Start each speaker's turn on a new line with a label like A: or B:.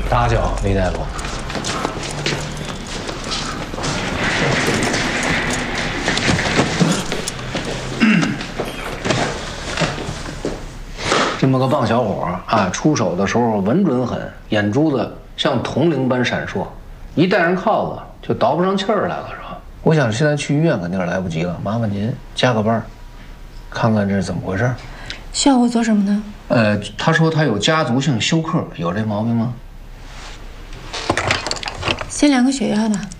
A: 打搅，李大夫。这么个棒小伙啊，出手的时候稳准狠，眼珠子像铜铃般闪烁，一戴上铐子就倒不上气儿来了，是吧？我想现在去医院肯定是来不及了，麻烦您加个班，看看这是怎么回事。
B: 需要我做什么呢？
A: 他说他有家族性休克，有这毛病吗？
B: 先量个血压吧。